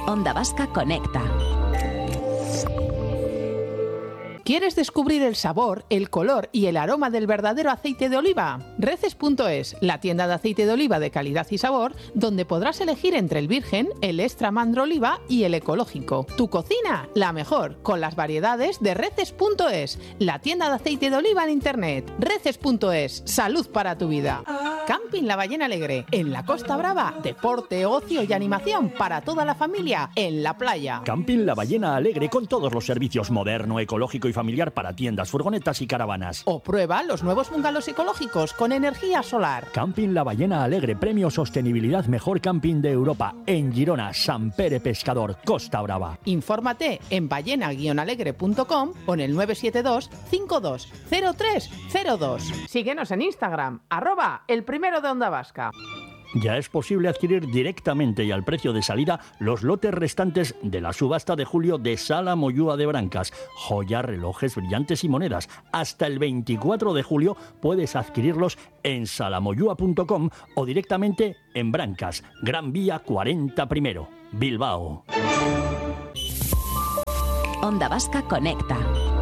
Onda Vasca Conecta. ¿Quieres descubrir el sabor, el color y el aroma del verdadero aceite de oliva? Reces.es, la tienda de aceite de oliva de calidad y sabor, donde podrás elegir entre el virgen, el extra mandro oliva y el ecológico. Tu cocina, la mejor, con las variedades de Reces.es, la tienda de aceite de oliva en internet. Reces.es, salud para tu vida. Camping La Ballena Alegre, en la Costa Brava, deporte, ocio y animación para toda la familia en la playa. Camping La Ballena Alegre con todos los servicios moderno, ecológico y familiar para tiendas, furgonetas y caravanas. O prueba los nuevos bungalows ecológicos con energía solar. Camping La Ballena Alegre, premio Sostenibilidad Mejor Camping de Europa, en Girona, Sant Pere Pescador, Costa Brava. Infórmate en ballena-alegre.com o en el 972 520302. Síguenos en Instagram, @elprimero de Onda Vasca. Ya es posible adquirir directamente y al precio de salida los lotes restantes de la subasta de julio de Sala Moyúa de Brancas. Joyas, relojes, brillantes y monedas. Hasta el 24 de julio puedes adquirirlos en salamoyua.com o directamente en Brancas, Gran Vía 40 I, Bilbao. Onda Vasca Conecta.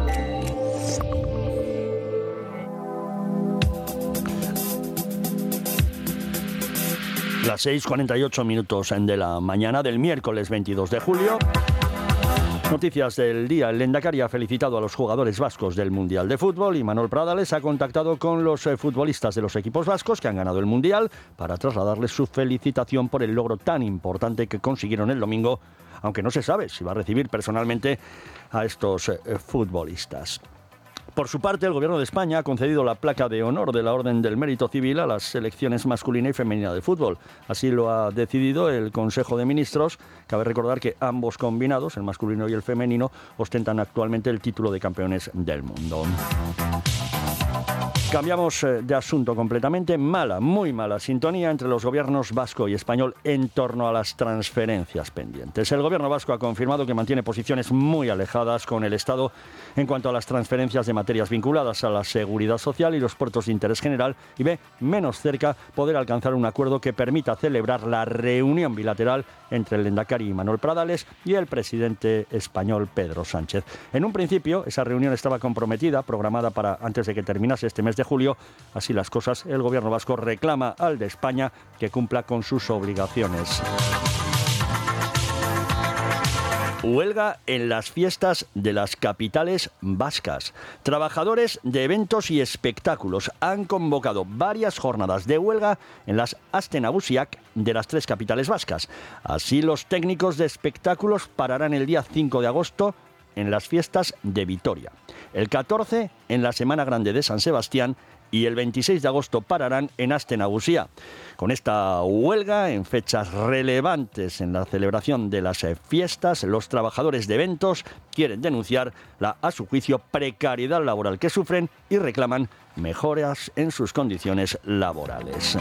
Las 6:48 de la mañana del miércoles 22 de julio. Noticias del día. El Lehendakari ha felicitado a los jugadores vascos del Mundial de Fútbol y Manuel Pradales ha contactado con los futbolistas de los equipos vascos que han ganado el Mundial para trasladarles su felicitación por el logro tan importante que consiguieron el domingo, aunque no se sabe si va a recibir personalmente a estos futbolistas. Por su parte, el Gobierno de España ha concedido la placa de honor de la Orden del Mérito Civil a las selecciones masculina y femenina de fútbol. Así lo ha decidido el Consejo de Ministros. Cabe recordar que ambos combinados, el masculino y el femenino, ostentan actualmente el título de campeones del mundo. Cambiamos de asunto completamente. Mala, muy mala sintonía entre los gobiernos vasco y español en torno a las transferencias pendientes. El gobierno vasco ha confirmado que mantiene posiciones muy alejadas con el Estado en cuanto a las transferencias de materias vinculadas a la seguridad social y los puertos de interés general y ve menos cerca poder alcanzar un acuerdo que permita celebrar la reunión bilateral entre el Lehendakari Manuel Pradales y el presidente español Pedro Sánchez. En un principio, esa reunión estaba comprometida, programada para antes de que terminase este mes de julio. Así las cosas, el gobierno vasco reclama al de España que cumpla con sus obligaciones. Huelga en las fiestas de las capitales vascas. Trabajadores de eventos y espectáculos han convocado varias jornadas de huelga en las Aste Nagusiak de las 3 capitales vascas. Así, los técnicos de espectáculos pararán el día 5 de agosto en las fiestas de Vitoria, el 14 en la Semana Grande de San Sebastián y el 26 de agosto pararán en Aste Nagusia. Con esta huelga, en fechas relevantes en la celebración de las fiestas, los trabajadores de eventos quieren denunciar la, a su juicio, precariedad laboral que sufren y reclaman mejoras en sus condiciones laborales.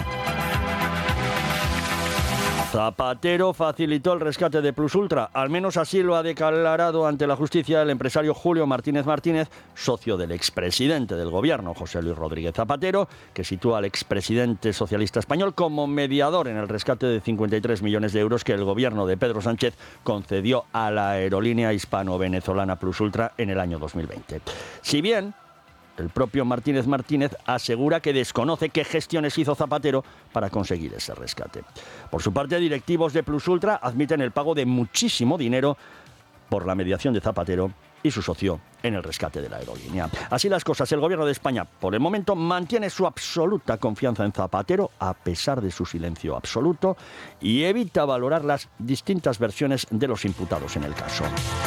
Zapatero facilitó el rescate de Plus Ultra, al menos así lo ha declarado ante la justicia el empresario Julio Martínez Martínez, socio del expresidente del gobierno, José Luis Rodríguez Zapatero, que sitúa al expresidente socialista español como mediador en el rescate de 53 millones de euros que el gobierno de Pedro Sánchez concedió a la aerolínea hispano-venezolana Plus Ultra en el año 2020. Si bien el propio Martínez asegura que desconoce qué gestiones hizo Zapatero para conseguir ese rescate. Por su parte, directivos de Plus Ultra admiten el pago de muchísimo dinero por la mediación de Zapatero y su socio en el rescate de la aerolínea. Así las cosas, el gobierno de España, por el momento, mantiene su absoluta confianza en Zapatero, a pesar de su silencio absoluto, y evita valorar las distintas versiones de los imputados en el caso.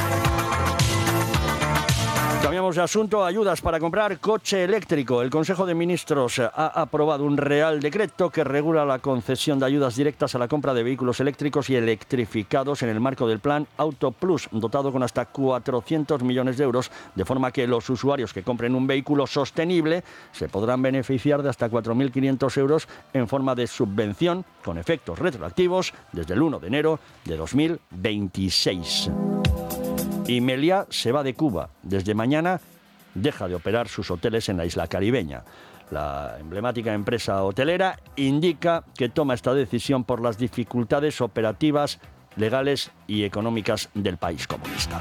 Cambiamos de asunto. Ayudas para comprar coche eléctrico. El Consejo de Ministros ha aprobado un Real Decreto que regula la concesión de ayudas directas a la compra de vehículos eléctricos y electrificados en el marco del Plan Auto Plus, dotado con hasta 400 millones de euros, de forma que los usuarios que compren un vehículo sostenible se podrán beneficiar de hasta 4.500 euros en forma de subvención, con efectos retroactivos desde el 1 de enero de 2026. Y Meliá se va de Cuba. Desde mañana deja de operar sus hoteles en la isla caribeña. La emblemática empresa hotelera indica que toma esta decisión por las dificultades operativas legales y económicas del país comunista.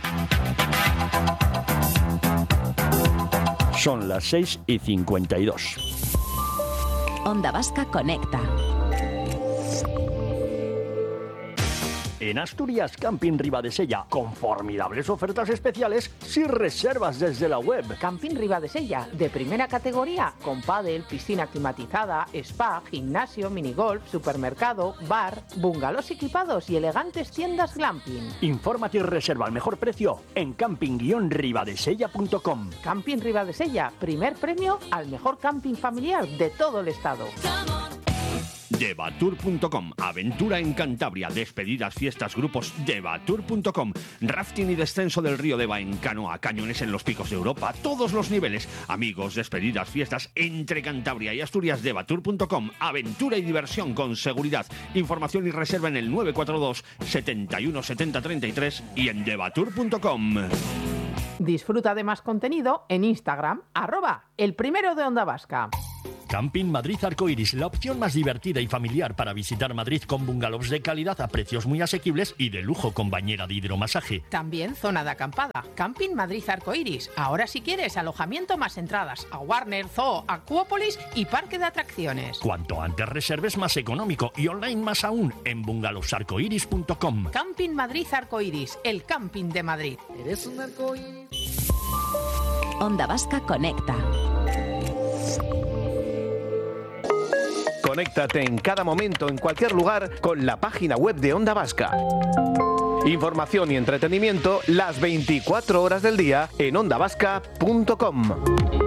Son las 6:52. Onda Vasca Conecta. En Asturias, Camping Ribadesella, con formidables ofertas especiales si reservas desde la web. Camping Ribadesella, de primera categoría, con pádel, piscina climatizada, spa, gimnasio, minigolf, supermercado, bar, bungalows equipados y elegantes tiendas glamping. Infórmate y reserva al mejor precio en camping-ribadesella.com. Camping Ribadesella, primer premio al mejor camping familiar de todo el estado. Devatur.com, aventura en Cantabria, despedidas, fiestas, grupos. Devatur.com, rafting y descenso del río Deva en canoa, cañones en los picos de Europa, todos los niveles. Amigos, despedidas, fiestas entre Cantabria y Asturias. Devatur.com, aventura y diversión con seguridad. Información y reserva en el 942 71 70 33 y en devatur.com. Disfruta de más contenido en Instagram, @elprimero de Onda Vasca. Camping Madrid Arcoiris, la opción más divertida y familiar para visitar Madrid, con bungalows de calidad a precios muy asequibles y de lujo con bañera de hidromasaje. También zona de acampada. Camping Madrid Arcoiris. Ahora si quieres alojamiento más entradas a Warner, Zoo, Acuópolis y parque de atracciones. Cuanto antes reserves, más económico, y online más aún en bungalowsarcoiris.com. Camping Madrid Arcoiris, el camping de Madrid. Eres un arcoíris. Onda Vasca Conecta. Conéctate en cada momento, en cualquier lugar, con la página web de Onda Vasca. Información y entretenimiento las 24 horas del día en ondavasca.com.